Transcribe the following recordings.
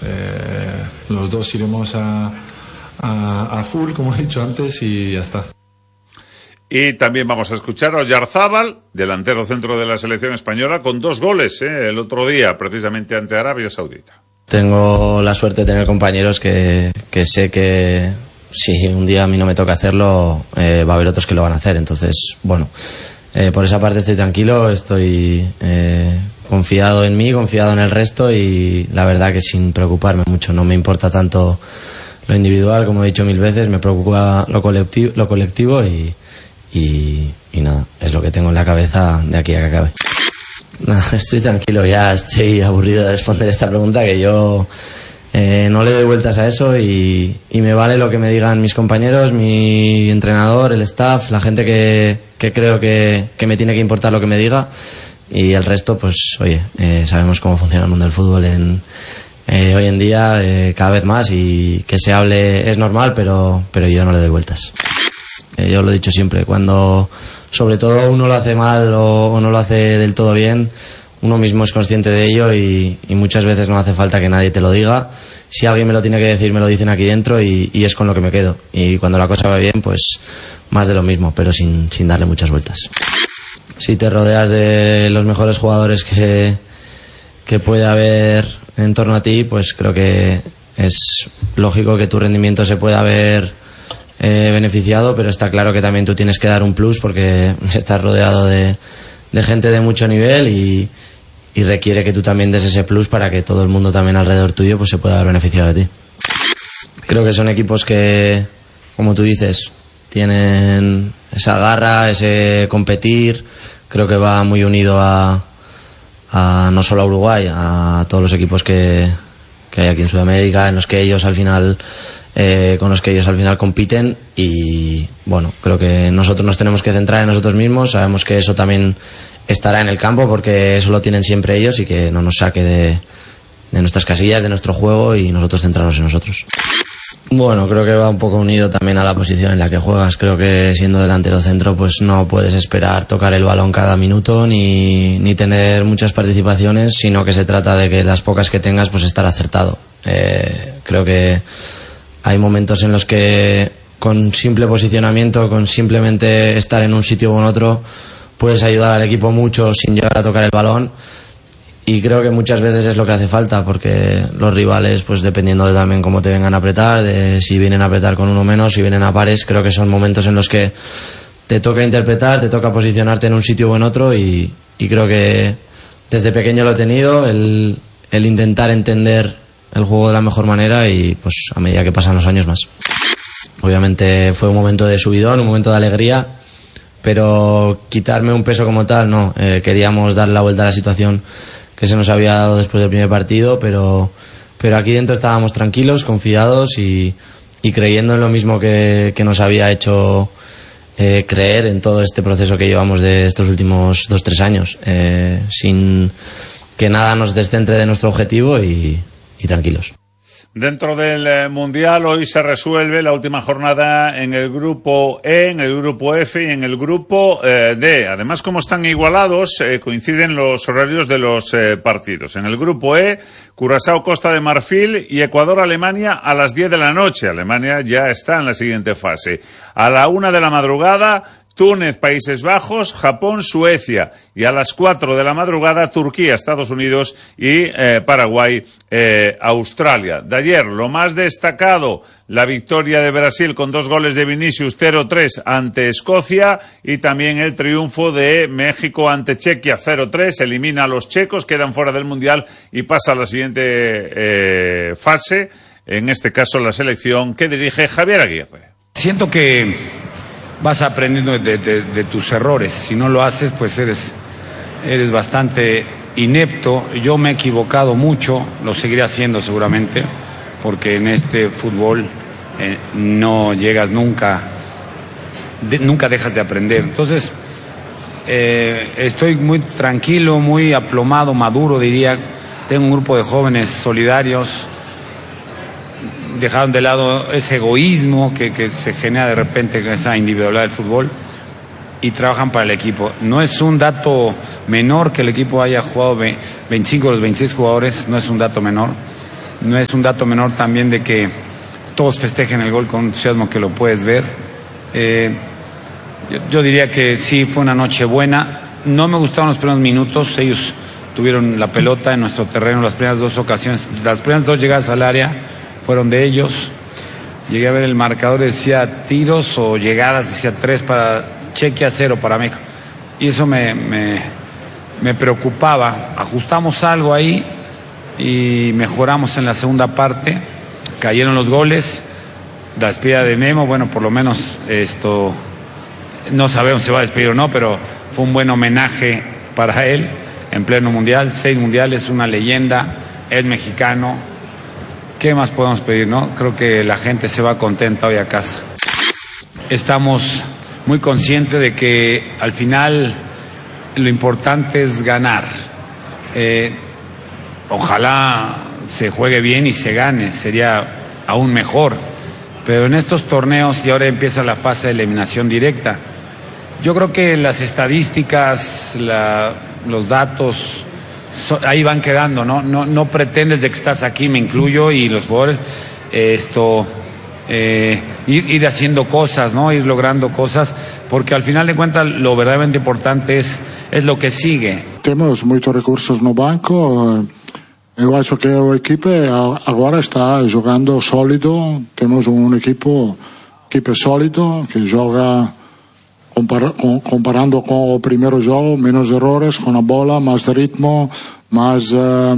Los dos iremos a full, como he dicho antes, y ya está. Y también vamos a escuchar a Oyarzábal, delantero centro de la selección española, con 2 goles el otro día, precisamente ante Arabia Saudita. Tengo la suerte de tener compañeros que sé que si un día a mí no me toca hacerlo, va a haber otros que lo van a hacer. Entonces, bueno, por esa parte estoy tranquilo, estoy confiado en mí, confiado en el resto, y la verdad que sin preocuparme mucho. No me importa tanto lo individual, como he dicho 1000 veces, me preocupa lo colectivo y nada, es lo que tengo en la cabeza de aquí a que acabe. Nada, estoy tranquilo, ya estoy aburrido de responder esta pregunta, que yo no le doy vueltas a eso y me vale lo que me digan mis compañeros, mi entrenador, el staff, la gente que creo que me tiene que importar lo que me diga, y el resto, pues oye, sabemos cómo funciona el mundo del fútbol hoy en día, cada vez más, y que se hable es normal, pero yo no le doy vueltas. Yo lo he dicho siempre, cuando sobre todo uno lo hace mal o no lo hace del todo bien, uno mismo es consciente de ello, y muchas veces no hace falta que nadie te lo diga. Si alguien me lo tiene que decir, me lo dicen aquí dentro, y es con lo que me quedo. Y cuando la cosa va bien, pues más de lo mismo, pero sin darle muchas vueltas. Si te rodeas de los mejores jugadores que puede haber en torno a ti, pues creo que es lógico que tu rendimiento se pueda ver beneficiado, pero está claro que también tú tienes que dar un plus, porque estás rodeado de gente de mucho nivel, y requiere que tú también des ese plus para que todo el mundo también alrededor tuyo pues se pueda ver beneficiado de ti. Creo que son equipos que, como tú dices, tienen esa garra, ese competir. Creo que va muy unido a no solo a Uruguay, a todos los equipos que hay aquí en Sudamérica, en los que ellos al final con los que ellos al final compiten. Y bueno, creo que nosotros nos tenemos que centrar en nosotros mismos. Sabemos que eso también estará en el campo, porque eso lo tienen siempre ellos, y que no nos saque de nuestras casillas, de nuestro juego, y nosotros centrarnos en nosotros. Bueno, creo que va un poco unido también a la posición en la que juegas. Creo que siendo delantero centro, pues no puedes esperar tocar el balón cada minuto ni tener muchas participaciones, sino que se trata de que las pocas que tengas, pues estar acertado. Creo que hay momentos en los que con simple posicionamiento, con simplemente estar en un sitio u en otro, puedes ayudar al equipo mucho sin llegar a tocar el balón. Y creo que muchas veces es lo que hace falta, porque los rivales, pues dependiendo de también cómo te vengan a apretar, de si vienen a apretar con uno menos, si vienen a pares, creo que son momentos en los que te toca interpretar, te toca posicionarte en un sitio o en otro, y creo que desde pequeño lo he tenido, el intentar entender el juego de la mejor manera, y pues a medida que pasan los años más. Obviamente fue un momento de subidón, un momento de alegría, pero quitarme un peso como tal, no. Queríamos dar la vuelta a la situación que se nos había dado después del primer partido, pero aquí dentro estábamos tranquilos, confiados y creyendo en lo mismo que nos había hecho creer en todo este proceso que llevamos de estos últimos 2-3 años, sin que nada nos descentre de nuestro objetivo, y tranquilos. Dentro del Mundial hoy se resuelve la última jornada en el grupo E, en el grupo F y en el grupo D. Además, como están igualados, coinciden los horarios de los partidos. En el grupo E, Curazao, Costa de Marfil y Ecuador-Alemania a las 10 de la noche. Alemania ya está en la siguiente fase. A la 1 de la madrugada, Túnez, Países Bajos, Japón, Suecia, y a las 4 de la madrugada Turquía, Estados Unidos y Paraguay, Australia. De ayer, lo más destacado, la victoria de Brasil con 2 goles de Vinicius, 0-3 ante Escocia, y también el triunfo de México ante Chequia, 0-3, elimina a los checos, quedan fuera del Mundial y pasa a la siguiente fase, en este caso la selección que dirige Javier Aguirre. Siento que vas aprendiendo de tus errores. Si no lo haces, pues eres bastante inepto. Yo me he equivocado mucho, lo seguiré haciendo seguramente, porque en este fútbol no llegas nunca dejas de aprender. Entonces, estoy muy tranquilo, muy aplomado, maduro, diría. Tengo un grupo de jóvenes solidarios. Dejaron de lado ese egoísmo que se genera de repente con esa individualidad del fútbol, y trabajan para el equipo. No es un dato menor que el equipo haya jugado 25 de los 26 jugadores, no es un dato menor. No es un dato menor también de que todos festejen el gol con entusiasmo, que lo puedes ver. Yo diría que sí, fue una noche buena. No me gustaron los primeros minutos. Ellos tuvieron la pelota en nuestro terreno las primeras 2 ocasiones. Las primeras 2 llegadas al área fueron de ellos. Llegué a ver el marcador, decía tiros o llegadas, decía 3 para Chequia, 0 para México. Y eso me preocupaba. Ajustamos algo ahí y mejoramos en la segunda parte. Cayeron los goles. La despedida de Memo, bueno, por lo menos no sabemos si va a despedir o no, pero fue un buen homenaje para él en pleno mundial. 6 mundiales, una leyenda, es mexicano. ¿Qué más podemos pedir, no? Creo que la gente se va contenta hoy a casa. Estamos muy conscientes de que al final lo importante es ganar. Ojalá se juegue bien y se gane, sería aún mejor. Pero en estos torneos, y ahora empieza la fase de eliminación directa, yo creo que las estadísticas, los datos, ahí van quedando, ¿no? No pretendes de que estás aquí, me incluyo, y los jugadores, ir haciendo cosas, ¿no? Ir logrando cosas, porque al final de cuentas lo verdaderamente importante es lo que sigue. Tenemos muchos recursos no banco. Eu acho que a equipe agora está jogando sólido. Temos equipe sólido que joga comparando com o primeiro jogo, menos errores com a bola, mais ritmo, mais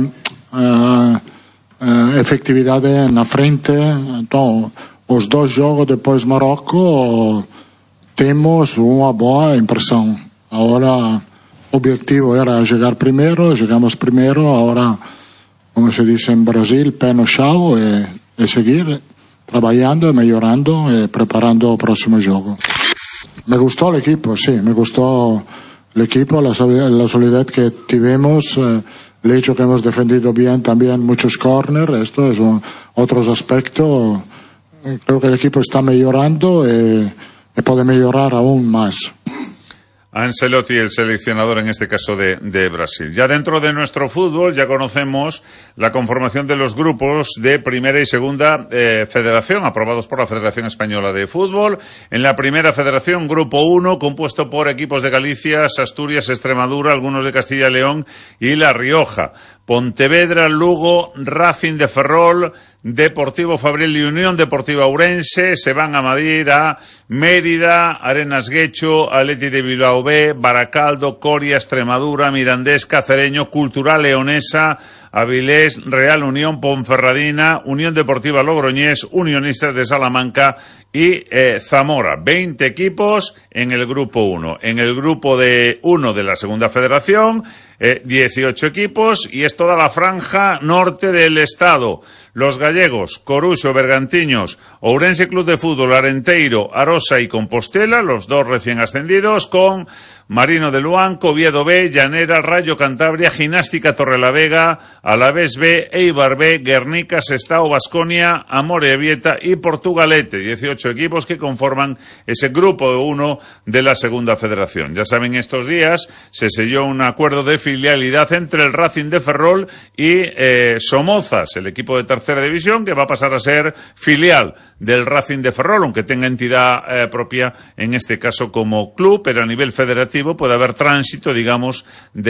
efetividade na frente. Então, os 2 jogos depois Marrocos temos uma boa impressão. Agora, o objetivo era chegar primeiro, chegamos primeiro, agora, como se dice en Brasil, pé no chão e seguir trabajando y mejorando y preparando el próximo juego. Me gustó el equipo, sí, me gustó el equipo, la solidez que tuvimos, el hecho que hemos defendido bien también muchos corners, esto es otros aspectos. Creo que el equipo está mejorando y puede mejorar aún más. Ancelotti, el seleccionador en este caso de Brasil. Ya dentro de nuestro fútbol ya conocemos la conformación de los grupos de primera y segunda federación, aprobados por la Federación Española de Fútbol. En la primera federación, grupo 1, compuesto por equipos de Galicia, Asturias, Extremadura, algunos de Castilla y León y La Rioja. Pontevedra, Lugo, Racing de Ferrol, Deportivo Fabril y Unión Deportiva Ourense. Se van a Madrid, a Mérida, Arenas Guecho, Athletic de Bilbao B, Baracaldo, Coria, Extremadura, Mirandés, Cacereño, Cultural Leonesa, Avilés, Real Unión, Ponferradina, Unión Deportiva Logroñés, Unionistas de Salamanca y Zamora. 20 equipos en el grupo 1. En el grupo de 1 de la segunda federación, 18 equipos, y es toda la franja norte del estado. Los gallegos, Coruxo, Bergantiños, Ourense Club de Fútbol, Arenteiro, Arosa y Compostela, los 2 recién ascendidos, con Marino de Luanco, Oviedo B, Llanera, Rayo Cantabria, Gimnástica Torrelavega, Alavés B, Eibar B, Guernica, Sestao, Baskonia, Amorebieta y Portugalete. 18 equipos que conforman ese grupo 1 de la segunda federación. Ya saben, estos días se selló un acuerdo de filialidad entre el Racing de Ferrol y Somozas, el equipo de tercera división, que va a pasar a ser filial del Racing de Ferrol, aunque tenga entidad propia en este caso como club, pero a nivel federativo puede haber tránsito, digamos,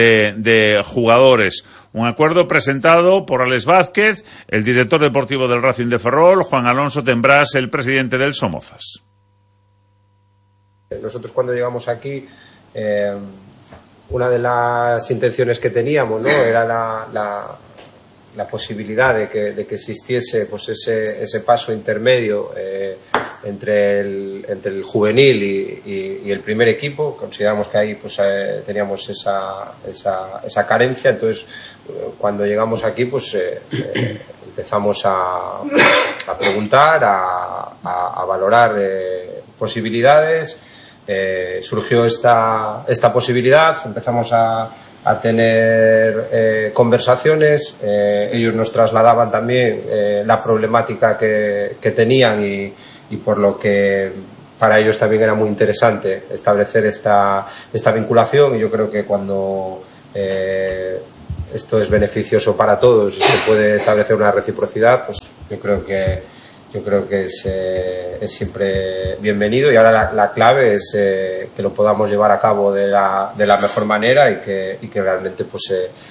de jugadores. Un acuerdo presentado por Alex Vázquez, el director deportivo del Racing de Ferrol, Juan Alonso Tembrás, el presidente del Somozas. Nosotros cuando llegamos aquí, una de las intenciones que teníamos, ¿no?, era la posibilidad de que existiese pues ese paso intermedio entre el juvenil y el primer equipo. Consideramos que ahí pues teníamos esa carencia. Entonces, cuando llegamos aquí, pues empezamos a preguntar, a valorar posibilidades. Surgió esta posibilidad, empezamos a tener conversaciones. Ellos nos trasladaban también la problemática que tenían y por lo que para ellos también era muy interesante establecer esta vinculación. Y yo creo que cuando esto es beneficioso para todos y se puede establecer una reciprocidad, pues yo creo que es siempre bienvenido, y ahora la clave es que lo podamos llevar a cabo de la mejor manera y que realmente pues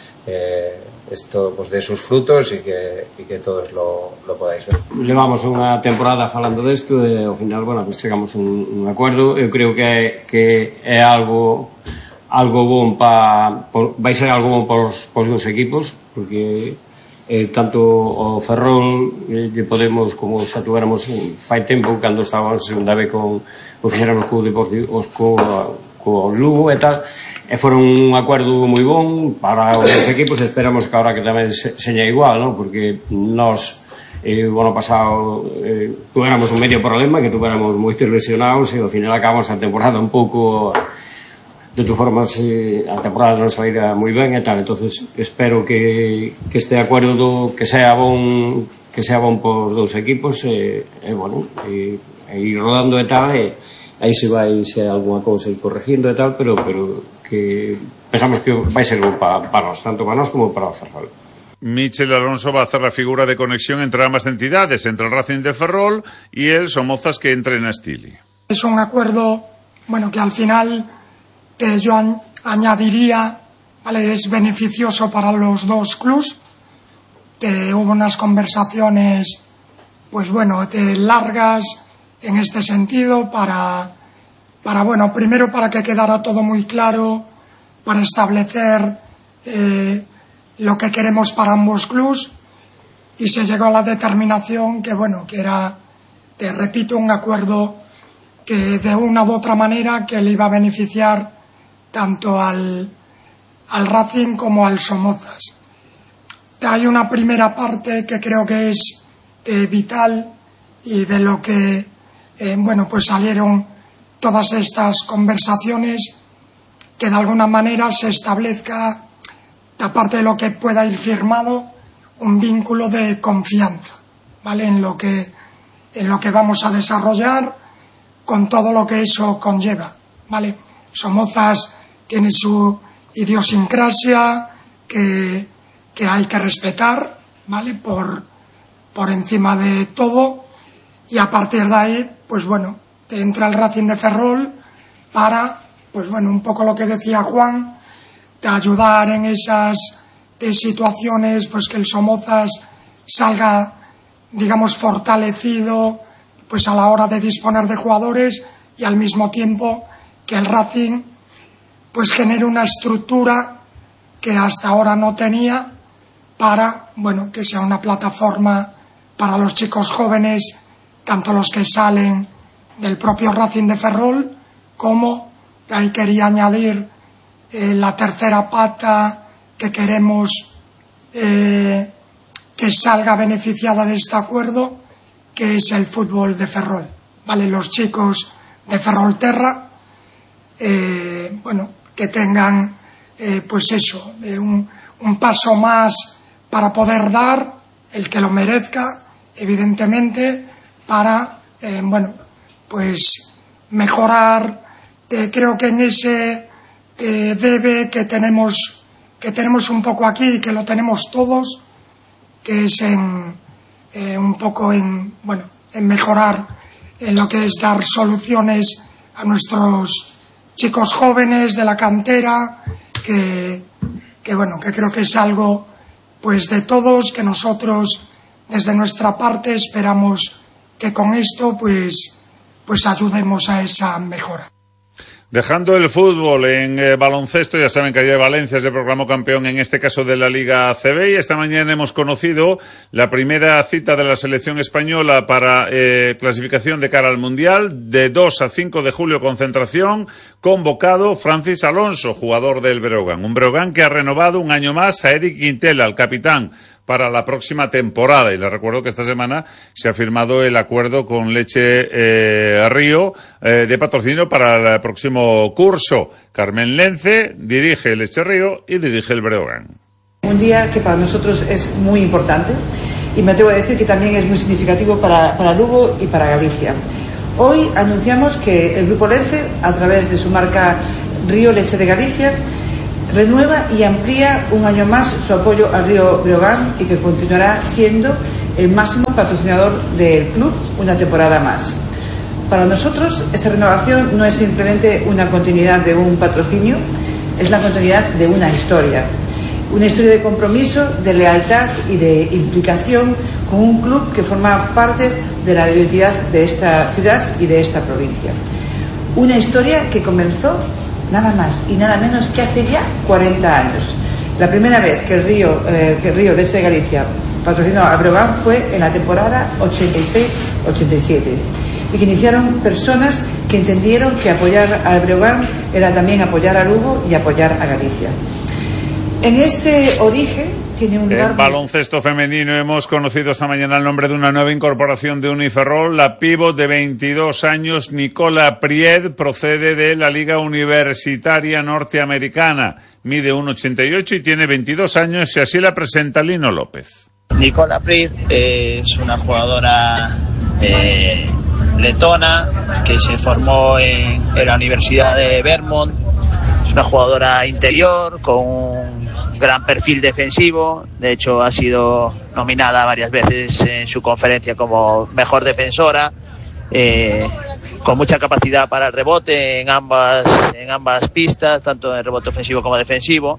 esto pues dé sus frutos y que todos lo podáis ver. Levamos unha temporada falando desto e ao final, bueno, pues chegamos a un acordo. Eu creo que é algo bon vai ser algo bon para os dous equipos, porque tanto o Ferrol lle podemos, como xa tuéramos fai tempo cando estábamos en segunda B o fixéramos co Deportivo co Lugo e tal, e foron un acordo moi bon para os equipos. Esperamos que agora que tamén seña igual, ¿no? Porque nós o ano pasado tuéramos un medio problema, que tuéramos moitos lesionados e ao final acabamos a temporada un pouco de todas formas a temporada non saíra moi ben e tal. Entonces espero que este acordo que sea bon pos dous equipos e bueno, e ir rodando e tal, e aí se hai alguna cousa ir corregindo e tal, pero que pensamos que vai ser bon para nós, tanto para nós como para o Ferrol. Michel Alonso va a hacer la figura de conexión entre ambas entidades, entre el Racing de Ferrol y el Somozas, que entrena a Stili. Es un acuerdo, bueno, que al final yo añadiría, ¿vale? Es beneficioso para los dos clubs. Hubo unas conversaciones, pues bueno, largas en este sentido para bueno, primero para que quedara todo muy claro, para establecer lo que queremos para ambos clubs, y se llegó a la determinación que bueno, que era, te repito, un acuerdo que de una u otra manera que le iba a beneficiar tanto al Racing como al Somozas. Hay una primera parte que creo que es vital y de lo que bueno, pues salieron todas estas conversaciones, que de alguna manera se establezca, aparte de lo que pueda ir firmado, un vínculo de confianza, ¿vale? En lo que vamos a desarrollar, con todo lo que eso conlleva, ¿vale? Somozas tiene su idiosincrasia que hay que respetar, ¿vale? Por encima de todo, y a partir de ahí, pues bueno, te entra el Racing de Ferrol para, pues bueno, un poco lo que decía Juan, de ayudar en esas situaciones, pues que el Somozas salga, digamos, fortalecido, pues a la hora de disponer de jugadores, y al mismo tiempo que el Racing pues genere una estructura que hasta ahora no tenía, para, bueno, que sea una plataforma para los chicos jóvenes, tanto los que salen del propio Racing de Ferrol, como ahí quería añadir la tercera pata que queremos que salga beneficiada de este acuerdo, que es el fútbol de Ferrol, ¿vale? Los chicos de Ferrolterra, bueno, que tengan pues eso, un paso más para poder dar, el que lo merezca, evidentemente, para bueno, pues mejorar. Creo que en ese debe que tenemos un poco aquí, que lo tenemos todos, que es un poco en mejorar en lo que es dar soluciones a nuestros chicos jóvenes de la cantera, que bueno, que creo que es algo pues de todos, que nosotros desde nuestra parte esperamos que con esto pues ayudemos a esa mejora. Dejando el fútbol, en baloncesto, ya saben que ayer Valencia se proclamó campeón, en este caso de la Liga ACB, y esta mañana hemos conocido la primera cita de la selección española para clasificación de cara al Mundial. De 2 a 5 de julio, concentración, convocado Francis Alonso, jugador del Breogán. Un Breogán que ha renovado un año más a Eric Quintela, el capitán, para la próxima temporada. Y les recuerdo que esta semana se ha firmado el acuerdo con Leche Río de patrocinio para el próximo curso. Carmen Lence dirige Leche Río y dirige el Breogán. Un día que para nosotros es muy importante, y me atrevo a decir que también es muy significativo para Lugo y para Galicia. Hoy anunciamos que el Grupo Lence, a través de su marca Río Leche de Galicia, renueva y amplía un año más su apoyo al Río Breogán y que continuará siendo el máximo patrocinador del club una temporada más. Para nosotros, esta renovación no es simplemente una continuidad de un patrocinio, es la continuidad de una historia de compromiso, de lealtad y de implicación con un club que forma parte de la identidad de esta ciudad y de esta provincia. Una historia que comenzó nada más y nada menos que hace ya 40 años. La primera vez que el Río Leche de Galicia patrocinó a Breogán fue en la temporada 86-87 y que iniciaron personas que entendieron que apoyar al Breogán era también apoyar a Lugo y apoyar a Galicia. En este origen tiene un lugar... En baloncesto femenino hemos conocido esta mañana el nombre de una nueva incorporación de Uniferrol. La pívot de 22 años, Nicola Pried, procede de la Liga Universitaria Norteamericana. Mide 1,88 y tiene 22 años y así la presenta Lino López. Nicola Pried es una jugadora letona que se formó en la Universidad de Vermont. Es una jugadora interior con un gran perfil defensivo. De hecho, ha sido nominada varias veces en su conferencia como mejor defensora, con mucha capacidad para el rebote en ambas pistas, tanto en el rebote ofensivo como defensivo.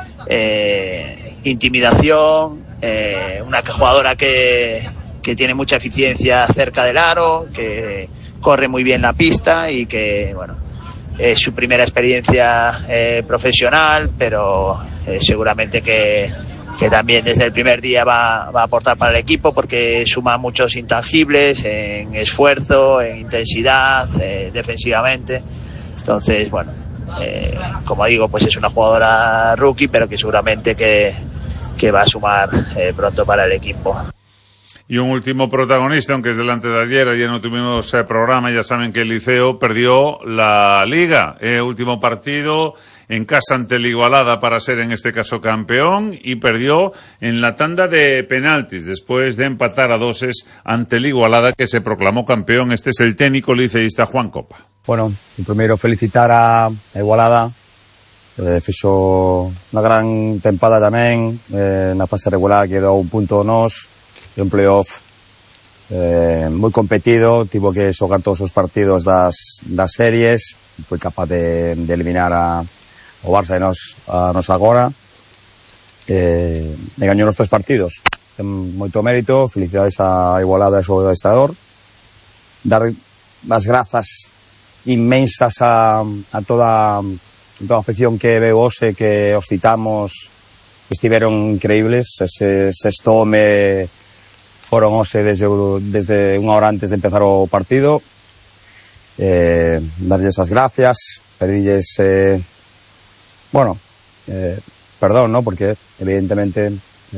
Intimidación, una jugadora que tiene mucha eficiencia cerca del aro, que corre muy bien la pista y que, bueno, es su primera experiencia profesional, pero seguramente que también desde el primer día va a aportar para el equipo, porque suma muchos intangibles en esfuerzo, en intensidad, defensivamente. Entonces, bueno, como digo, pues es una jugadora rookie, pero que seguramente que va a sumar pronto para el equipo. Y un último protagonista, aunque es delante de ayer no tuvimos programa, ya saben que el Liceo perdió la Liga. Último partido en casa ante el Igualada para ser en este caso campeón, y perdió en la tanda de penaltis después de empatar a 2 ante el Igualada, que se proclamó campeón. Este es el técnico liceísta Juan Copa. Bueno, primero felicitar a Igualada, fixo unha gran tempada tamén, na fase regular quedou un punto nos, e un playoff moi competido, tivo que xogar todos os partidos das series, foi capaz de eliminar o Barça a nos agora, e gañou nos 3 partidos. Ten moito mérito, felicidades a Igualada e ao seu adestrador, dar as grazas inmensas a toda a afección que veo hoxe, que os citamos, estiveron increíbles. Ese sexto home foron hoxe desde unha hora antes de empezar o partido. Darlles as gracias, pedilles perdón, ¿no? Porque evidentemente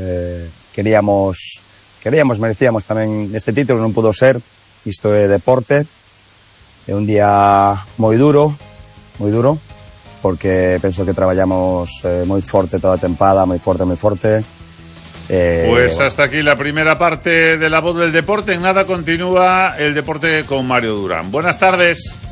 merecíamos tamén este título, non pudo ser. Isto é deporte, é un día moi duro, porque penso que traballamos moi forte toda a tempada, moi forte. Pues hasta aquí la primera parte de La Voz del Deporte. En nada continúa el deporte con Mario Durán. Buenas tardes.